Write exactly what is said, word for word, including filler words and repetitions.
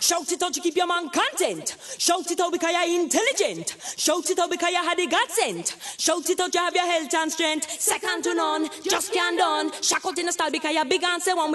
Shout it out to keep your man content. Shout it out because you're intelligent. Shout it out because you had the God sent. Shout it out you have your health and strength. Second to none, just can't done. Shout out in the style because you're big and say one.